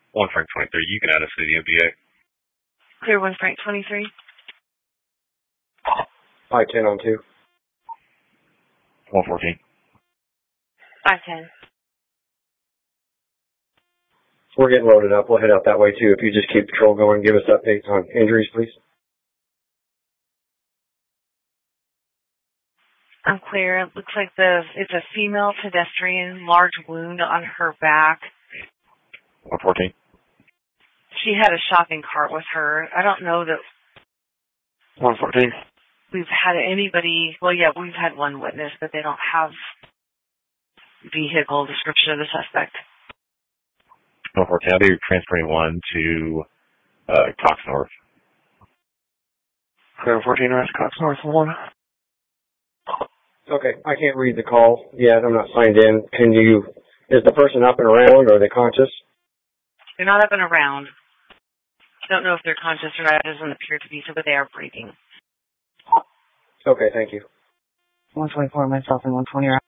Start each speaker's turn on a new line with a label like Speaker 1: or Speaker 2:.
Speaker 1: 1 Frank 23. You can add us to the MPA.
Speaker 2: Clear 1 Frank 23.
Speaker 3: 510 on 2.
Speaker 1: 114.
Speaker 2: 510.
Speaker 3: We're getting loaded up. We'll head out that way too. If you just keep patrol going, give us updates on injuries, please.
Speaker 2: I'm clear. It looks like it's a female pedestrian, large wound on her back.
Speaker 1: 114.
Speaker 2: She had a shopping cart with her. I don't know that
Speaker 1: 114.
Speaker 2: we've had anybody, well, yeah, we've had one witness, but they don't have vehicle description of the suspect.
Speaker 1: 114. I'll be transferring one to Cox North. Clear 14, rest Cox North 1.
Speaker 3: Okay, I can't read the call yet. I'm not signed in. Is the person up and around, or are they conscious?
Speaker 2: They're not up and around. Don't know if they're conscious or not. It doesn't appear to be, so but they are breathing.
Speaker 3: Okay, thank you.
Speaker 2: 124, myself, and 120.